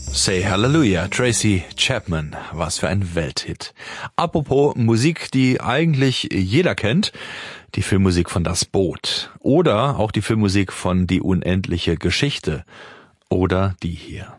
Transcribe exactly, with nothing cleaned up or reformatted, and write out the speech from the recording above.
Say Hallelujah, Tracy Chapman, was für ein Welthit. Apropos Musik, die eigentlich jeder kennt, die Filmmusik von Das Boot oder auch die Filmmusik von Die unendliche Geschichte oder die hier.